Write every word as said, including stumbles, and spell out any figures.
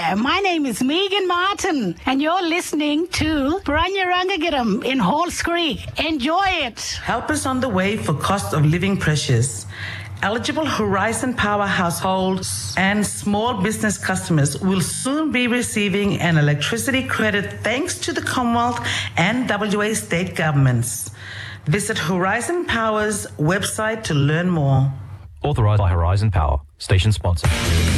Hi, my name is Megan Martin, and you're listening to Baranyarangagiram in Halls Creek. Enjoy it. Help us on the way for cost of living pressures. Eligible Horizon Power households and small business customers will soon be receiving an electricity credit thanks to the Commonwealth and W A state governments. Visit Horizon Power's website to learn more. Authorised by Horizon Power, station sponsor.